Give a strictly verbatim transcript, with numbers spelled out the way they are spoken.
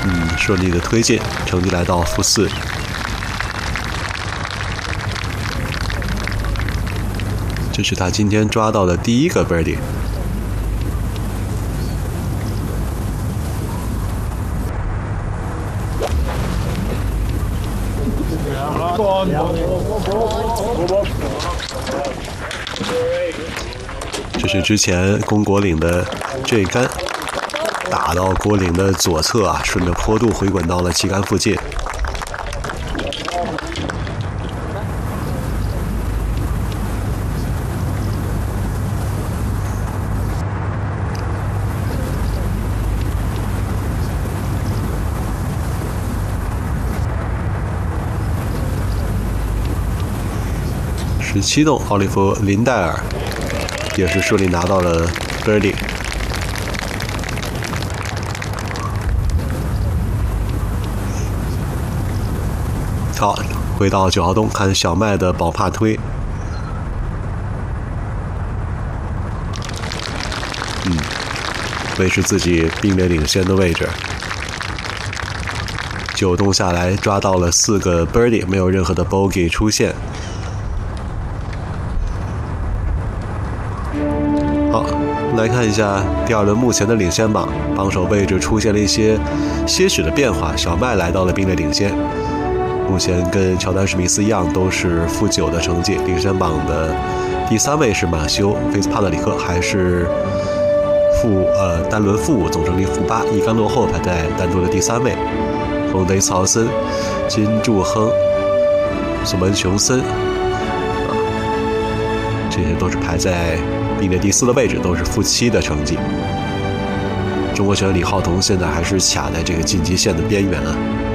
嗯，顺利的推进，成绩来到负四。这是他今天抓到的第一个 birdie。这是之前龚国岭的这杆打到郭岭的左侧啊，顺着坡度回滚到了旗杆附近。十七洞，奥利弗·林戴尔也是顺利拿到了 birdie。好，回到九号洞看小麦的保帕推。嗯，维持自己并列领先的位置。九洞下来抓到了四个 birdie， 没有任何的 bogey 出现。好，来看一下第二轮目前的领先榜，榜首位置出现了一些些许的变化，小麦来到了并列领先，目前跟乔丹·史密斯一样都是负九的成绩。领先榜的第三位是马修·菲斯帕特里克，还是负呃单轮负五，总成绩负八，一杆落后排在单独的第三位。冯德曹森、金柱亨、索门琼森啊，这些都是排在并列第四的位置，都是负七的成绩。中国选手李浩彤现在还是卡在这个晋级线的边缘啊。